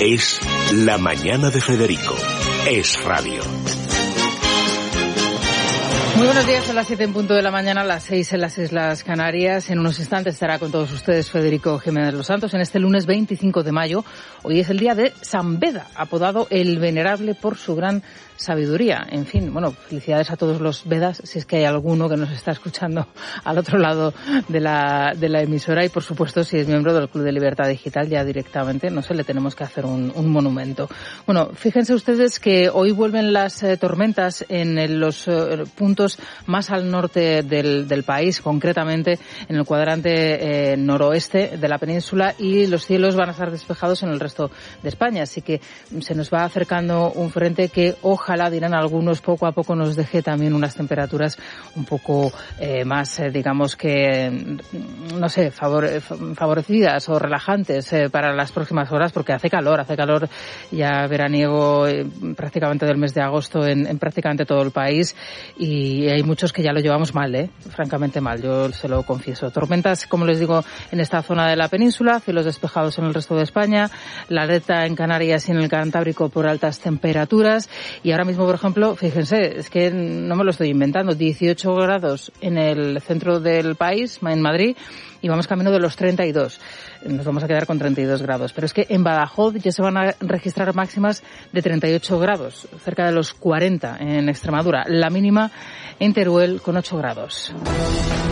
Es La Mañana de Federico. Es radio. Muy buenos días, son las 7 en punto de la mañana, las 6 en las Islas Canarias. En unos instantes estará con todos ustedes Federico Jiménez Los Santos en este lunes 25 de mayo. Hoy es el día de San Beda, apodado el Venerable por su gran sabiduría. En fin, bueno, felicidades a todos los Vedas, si es que hay alguno que nos está escuchando al otro lado de la emisora, y por supuesto si es miembro del Club de Libertad Digital, ya directamente, no sé, le tenemos que hacer un monumento. Bueno, fíjense ustedes que hoy vuelven las tormentas en los puntos más al norte del país, concretamente en el cuadrante noroeste de la península, y los cielos van a estar despejados en el resto de España, así que se nos va acercando un frente que ojalá, dirán algunos, poco a poco nos deje también unas temperaturas un poco más, digamos que, no sé, favorecidas o relajantes para las próximas horas, porque hace calor ya veraniego prácticamente del mes de agosto en prácticamente todo el país, y hay muchos que ya lo llevamos mal, francamente mal, yo se lo confieso. Tormentas, como les digo, en esta zona de la península, cielos despejados en el resto de España, la alerta en Canarias y en el Cantábrico por altas temperaturas, y ahora mismo, por ejemplo, fíjense, es que no me lo estoy inventando, 18 grados en el centro del país, en Madrid, y vamos camino de los 32. Nos vamos a quedar con 32 grados. Pero es que en Badajoz ya se van a registrar máximas de 38 grados, cerca de los 40 en Extremadura. La mínima en Teruel con 8 grados.